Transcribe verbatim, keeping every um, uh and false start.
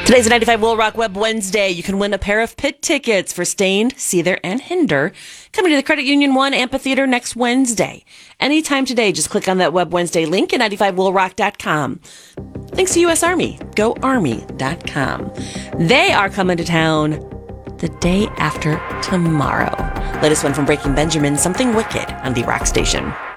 Today's a ninety-five Will Rock Web Wednesday. You can win a pair of pit tickets for Stained, Seether, and Hinder coming to the Credit Union One Amphitheater next Wednesday. Anytime today, just click on that Web Wednesday link at ninety-five will rock dot com. Thanks to U S Army. Go Army dot com. They are coming to town the day after tomorrow. Latest one from Breaking Benjamin, Something Wicked on the Rock Station.